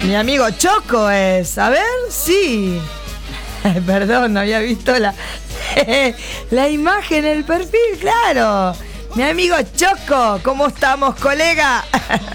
Mi amigo Choco es. A ver, sí. Perdón, no había visto la imagen, el perfil, claro. Mi amigo Choco, ¿cómo estamos, colega?